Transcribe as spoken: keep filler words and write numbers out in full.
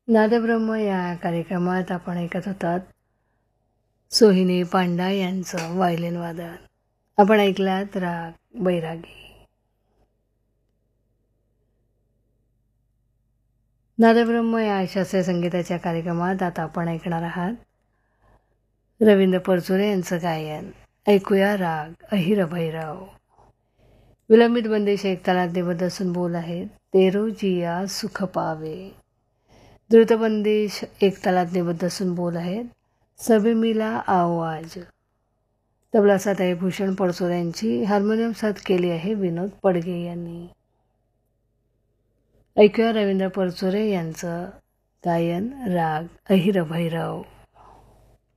नादब्रह्म या कार्यक्रमात आपण ऐकत होतात सोहिनी पांडा यांचं व्हायोलिन वादन. आपण ऐकलात राग बैरागी. नादब्रह्म या शास्त्रीय संगीताच्या कार्यक्रमात आता आपण ऐकणार आहात रवींद्र परचुरे यांचं गायन. ऐकूया राग अहिर भैरव. विलंबित बंदिश एक तालात निबद्ध असून बोल आहेत तेरो जिया सुख पावे. द्रुतबंदिश एक तालात निबद्ध असून बोल आहेत सबे मिला आवाज. तबला साथ आहे भूषण पडसोर यांची. हार्मोनियम साथ केली आहे विनोद पडगे यांनी. ऐकूया रवींद्र परचुरे यांचं गायन राग अहिर भैरव.